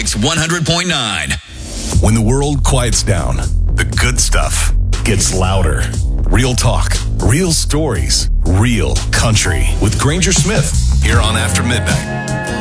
Kix 100.9. When the world quiets down, the good stuff gets louder. Real talk, real stories, real country with Granger Smith here on After Midnight.